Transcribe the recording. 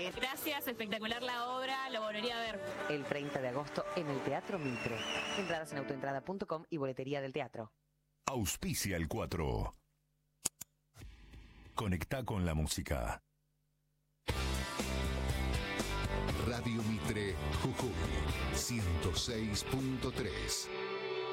Gracias, espectacular la obra, lo volvería a ver. El 30 de agosto en el Teatro Mitre. Entradas en autoentrada.com y boletería del teatro. Auspicia el 4. Conecta con la música. Radio Mitre, Jujuy, 106.3.